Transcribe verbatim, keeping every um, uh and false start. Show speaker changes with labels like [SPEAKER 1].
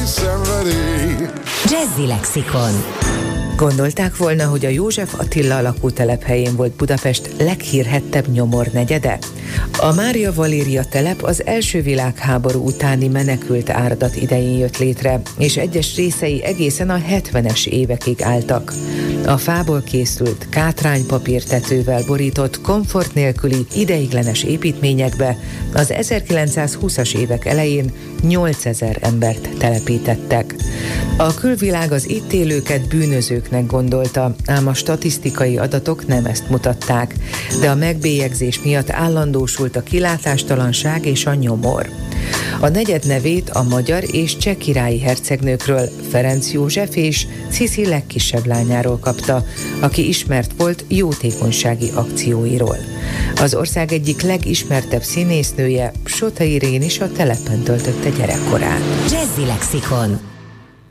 [SPEAKER 1] szenvedély.
[SPEAKER 2] Jazzy Lexikon. Gondolták volna, hogy a József Attila lakótelephelyén volt Budapest leghírhettebb nyomornegyede? A Mária Valéria telep az első világháború utáni menekült áradat idején jött létre, és egyes részei egészen a hetvenes évekig álltak. A fából készült, kátránypapírtetővel borított, komfort nélküli, ideiglenes építményekbe az ezerkilencszázhúszas évek elején nyolcezer embert telepítettek. A külvilág az itt élőket bűnözőknek gondolta, ám a statisztikai adatok nem ezt mutatták, de a megbélyegzés miatt állandósult a kilátástalanság és a nyomor. A negyed nevét a magyar és cseh királyi hercegnőkről, Ferenc József és Cici legkisebb lányáról kapta, aki ismert volt jótékonysági akcióiról. Az ország egyik legismertebb színésznője, Sota Irén is a telepen töltötte gyerekkorát. Jazzy Lexikon.